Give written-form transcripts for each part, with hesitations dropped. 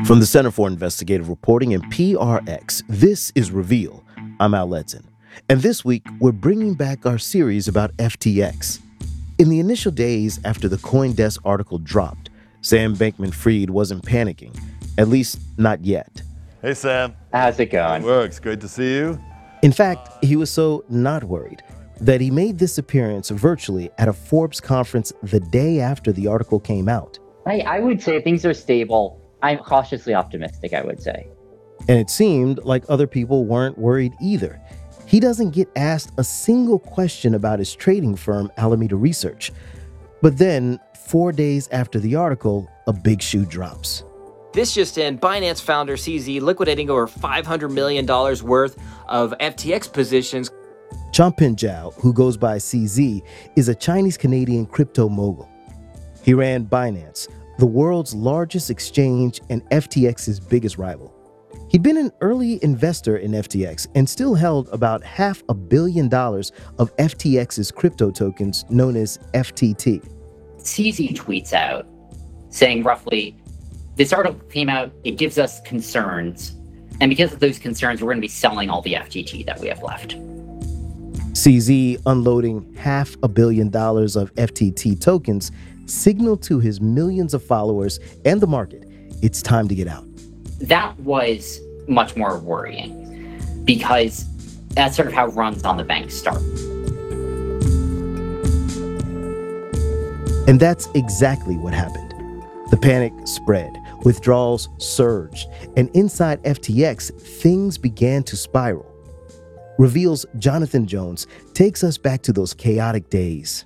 From the Center for Investigative Reporting and PRX, this is Reveal. I'm Al Letson. And this week, we're bringing back our series about FTX. In the initial days after the CoinDesk article dropped, Sam Bankman-Fried wasn't panicking, at least not yet. Hey, Sam. How's it going? It works. Great to see you. In fact, he was so not worried that he made this appearance virtually at a Forbes conference the day after the article came out. I would say things are stable. I'm cautiously optimistic, I would say. And it seemed like other people weren't worried either. He doesn't get asked a single question about his trading firm, Alameda Research. But then, 4 days after the article, a big shoe drops. This just in, Binance founder CZ liquidating over $500 million worth of FTX positions. Changpeng Zhao, who goes by CZ, is a Chinese-Canadian crypto mogul. He ran Binance, the world's largest exchange and FTX's biggest rival. He'd been an early investor in FTX and still held about $500 million of FTX's crypto tokens known as FTT. CZ tweets out saying roughly, this article came out, it gives us concerns. And because of those concerns, we're going to be selling all the FTT that we have left. CZ unloading $500 million of FTT tokens signaled to his millions of followers and the market, it's time to get out. That was much more worrying because that's sort of how runs on the bank start. And that's exactly what happened. The panic spread, withdrawals surged, and inside FTX, things began to spiral. Reveal's Jonathan Jones takes us back to those chaotic days.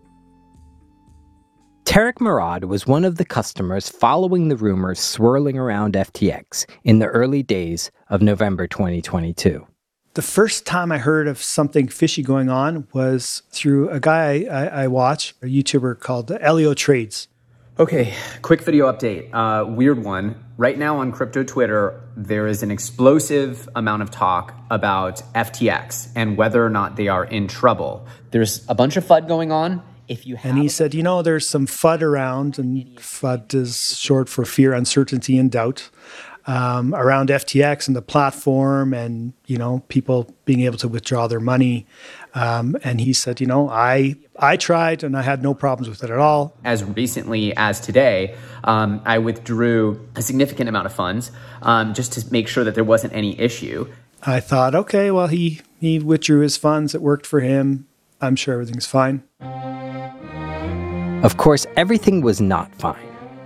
Tarek Murad was one of the customers following the rumors swirling around FTX in the early days of November 2022. The first time I heard of something fishy going on was through a guy I watch, a YouTuber called Elio Trades. Okay, quick video update. Weird one. Right now on crypto Twitter, there is an explosive amount of talk about FTX and whether or not they are in trouble. There's a bunch of FUD going on. And he said, there's some FUD around, and FUD is short for fear, uncertainty, and doubt, around FTX and the platform and, people being able to withdraw their money. And he said, I tried and I had no problems with it at all. As recently as today, I withdrew a significant amount of funds just to make sure that there wasn't any issue. I thought, okay, well, he withdrew his funds. It worked for him. I'm sure everything's fine. Of course, everything was not fine.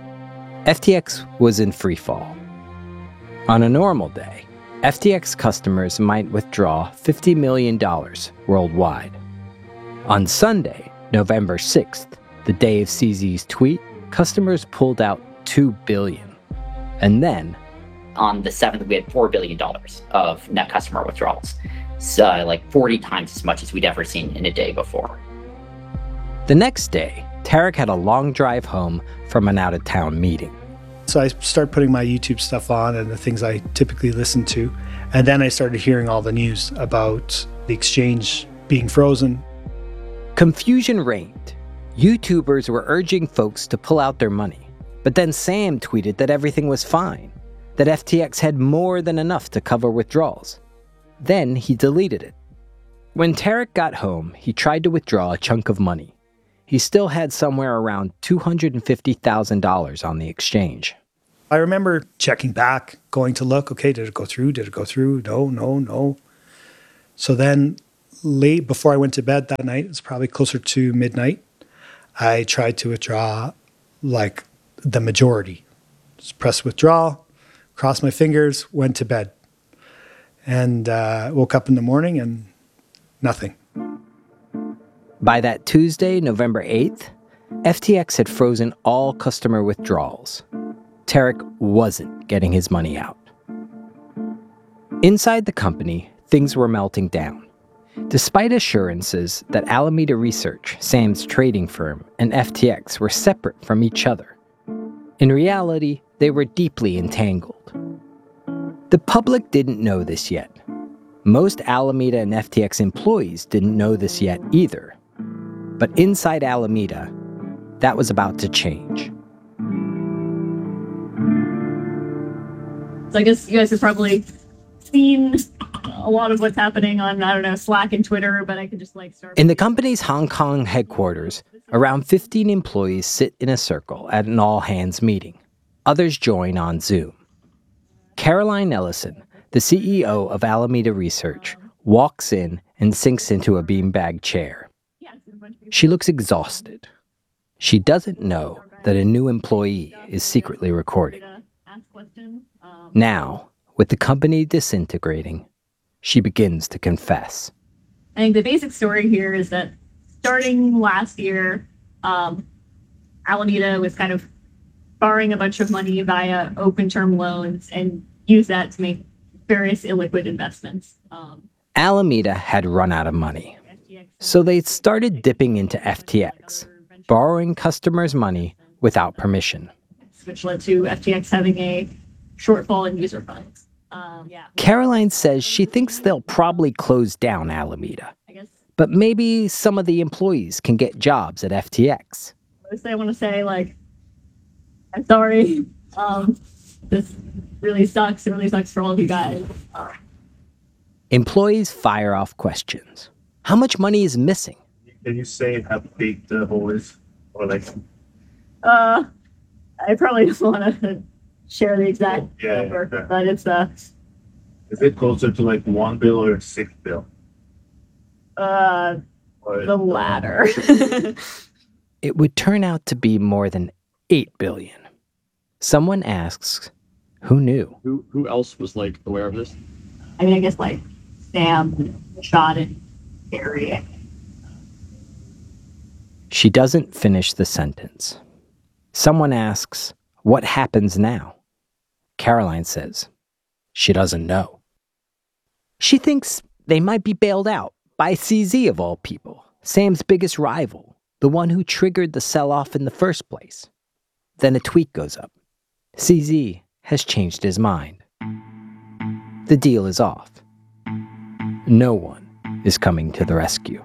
FTX was in free fall. On a normal day, FTX customers might withdraw $50 million worldwide. On Sunday, November 6th, the day of CZ's tweet, customers pulled out $2 billion. And then, on the 7th, we had $4 billion of net customer withdrawals. So like 40 times as much as we'd ever seen in a day before. The next day, Tarek had a long drive home from an out-of-town meeting. So I started putting my YouTube stuff on and the things I typically listen to. And then I started hearing all the news about the exchange being frozen. Confusion reigned. YouTubers were urging folks to pull out their money. But then Sam tweeted that everything was fine, that FTX had more than enough to cover withdrawals. Then he deleted it. When Tarek got home, he tried to withdraw a chunk of money. He still had somewhere around $250,000 on the exchange. I remember checking back, going to look, okay, did it go through? Did it go through? No. So then late before I went to bed that night, it's probably closer to midnight, I tried to withdraw like the majority. Just press withdraw, crossed my fingers, went to bed. And woke up in the morning and nothing. By that Tuesday, November 8th, FTX had frozen all customer withdrawals. Tarek wasn't getting his money out. Inside the company, things were melting down. Despite assurances that Alameda Research, Sam's trading firm, and FTX were separate from each other, in reality, they were deeply entangled. The public didn't know this yet. Most Alameda and FTX employees didn't know this yet either. But inside Alameda, that was about to change. So I guess you guys have probably seen a lot of what's happening on, I don't know, Slack and Twitter, but I could just like start. In the company's Hong Kong headquarters, around 15 employees sit in a circle at an all-hands meeting. Others join on Zoom. Caroline Ellison, the CEO of Alameda Research, walks in and sinks into a beanbag chair. She looks exhausted. She doesn't know that a new employee is secretly recording. Now, with the company disintegrating, she begins to confess. I think the basic story here is that starting last year, Alameda was kind of borrowing a bunch of money via open term loans and use that to make various illiquid investments. Alameda had run out of money, so they started dipping into FTX, borrowing customers' money without permission. Which led to FTX having a shortfall in user funds. Caroline says she thinks they'll probably close down Alameda, but maybe some of the employees can get jobs at FTX. Mostly I want to say, like, I'm sorry. This really sucks. It really sucks for all of you guys. Employees fire off questions. How much money is missing? Can you say how big the hole is? Or like, I probably don't want to share the exact number, yeah. but it's Is it closer to like 1 bill or 6 bill? the latter. It would turn out to be more than 8 billion. Someone asks, who knew? Who else was like aware of this? I mean, I guess like Sam, Sean, and Gary. She doesn't finish the sentence. Someone asks, what happens now? Caroline says, she doesn't know. She thinks they might be bailed out by CZ of all people, Sam's biggest rival, the one who triggered the sell-off in the first place. Then a tweet goes up. CZ has changed his mind. The deal is off. No one is coming to the rescue.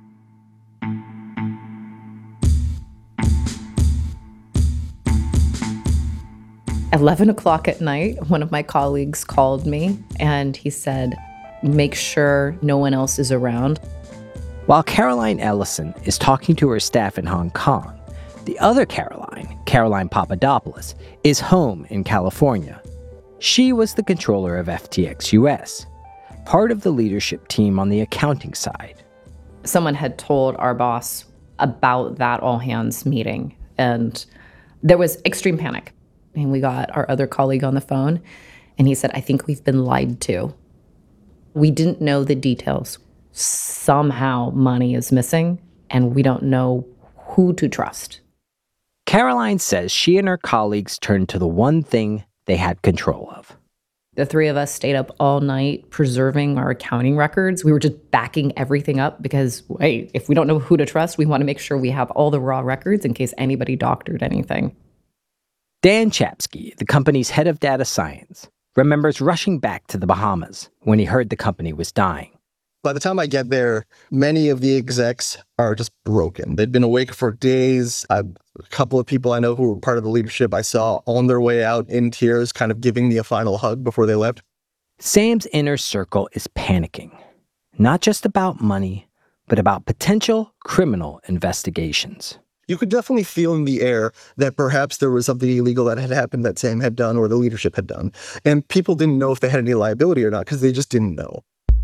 At 11 o'clock at night, one of my colleagues called me and he said, make sure no one else is around. While Caroline Ellison is talking to her staff in Hong Kong, the other Caroline Papadopoulos, is home in California. She was the controller of FTX US, part of the leadership team on the accounting side. Someone had told our boss about that all-hands meeting, and there was extreme panic. And we got our other colleague on the phone, and he said, I think we've been lied to. We didn't know the details. Somehow money is missing, and we don't know who to trust. Caroline says she and her colleagues turned to the one thing they had control of. The three of us stayed up all night preserving our accounting records. We were just backing everything up because, wait, if we don't know who to trust, we want to make sure we have all the raw records in case anybody doctored anything. Dan Chapsky, the company's head of data science, remembers rushing back to the Bahamas when he heard the company was dying. By the time I get there, many of the execs are just broken. They'd been awake for days. A couple of people I know who were part of the leadership I saw on their way out in tears, kind of giving me a final hug before they left. Sam's inner circle is panicking, not just about money, but about potential criminal investigations. You could definitely feel in the air that perhaps there was something illegal that had happened that Sam had done or the leadership had done. And people didn't know if they had any liability or not because they just didn't know.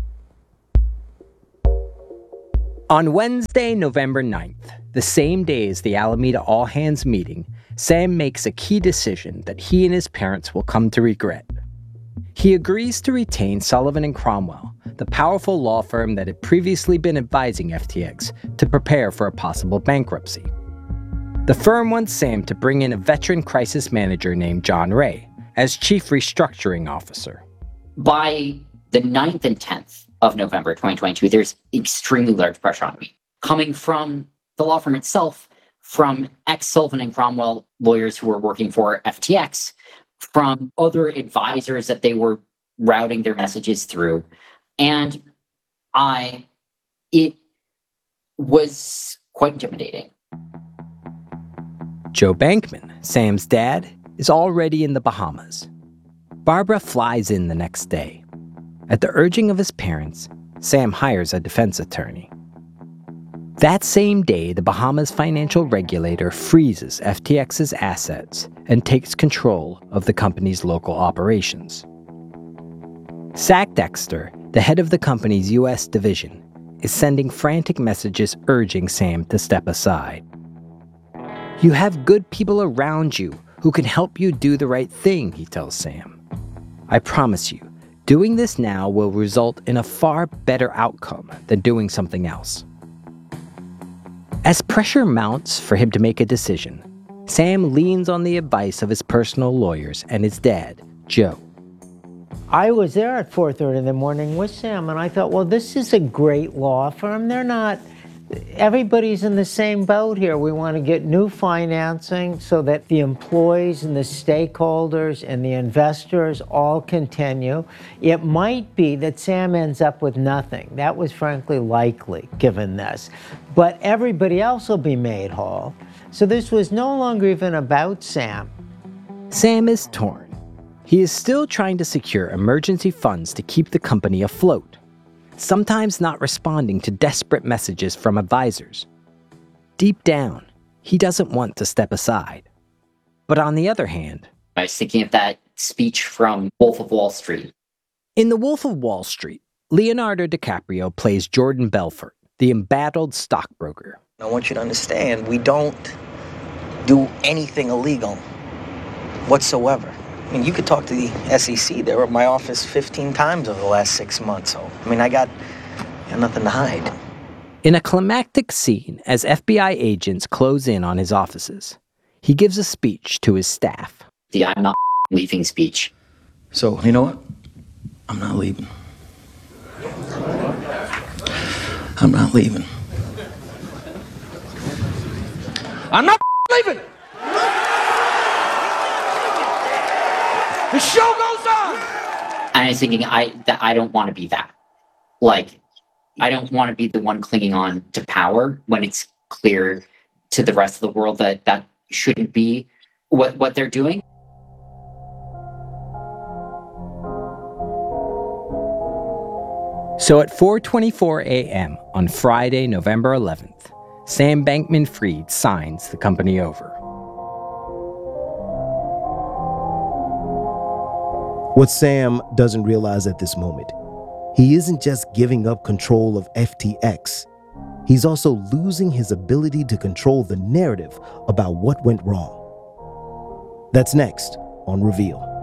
On Wednesday, November 9th, the same day as the Alameda all-hands meeting, Sam makes a key decision that he and his parents will come to regret. He agrees to retain Sullivan & Cromwell, the powerful law firm that had previously been advising FTX to prepare for a possible bankruptcy. The firm wants Sam to bring in a veteran crisis manager named John Ray as chief restructuring officer. By the 9th and 10th of November 2022, there's extremely large pressure on me. Coming from the law firm itself, from ex-Sullivan & Cromwell lawyers who were working for FTX, from other advisors that they were routing their messages through. And it was quite intimidating. Joe Bankman, Sam's dad, is already in the Bahamas. Barbara flies in the next day. At the urging of his parents, Sam hires a defense attorney. That same day, the Bahamas financial regulator freezes FTX's assets and takes control of the company's local operations. Zach Dexter, the head of the company's U.S. division, is sending frantic messages urging Sam to step aside. "You have good people around you who can help you do the right thing," he tells Sam. "I promise you, doing this now will result in a far better outcome than doing something else." As pressure mounts for him to make a decision, Sam leans on the advice of his personal lawyers and his dad, Joe. I was there at 4:30 in the morning with Sam, and I thought, well, this is a great law firm. Everybody's in the same boat here. We want to get new financing so that the employees and the stakeholders and the investors all continue. It might be that Sam ends up with nothing. That was frankly likely, given this. But everybody else will be made whole. So this was no longer even about Sam. Sam is torn. He is still trying to secure emergency funds to keep the company afloat, sometimes not responding to desperate messages from advisors. Deep down, he doesn't want to step aside. But on the other hand, I was thinking of that speech from Wolf of Wall Street. In The Wolf of Wall Street, Leonardo DiCaprio plays Jordan Belfort, the embattled stockbroker. I want you to understand, we don't do anything illegal whatsoever. I mean, you could talk to the SEC. They were at my office 15 times over the last 6 months. So, I mean, I got nothing to hide. In a climactic scene, as FBI agents close in on his offices, he gives a speech to his staff. The "I'm not leaving" speech. So, you know what? I'm not leaving. I'm not leaving. I'm not leaving! The show goes on! And I was thinking that I don't want to be that. Like, I don't want to be the one clinging on to power when it's clear to the rest of the world that that shouldn't be what they're doing. So at 4:24 a.m. on Friday, November 11th, Sam Bankman-Fried signs the company over. What Sam doesn't realize at this moment, he isn't just giving up control of FTX. He's also losing his ability to control the narrative about what went wrong. That's next on Reveal.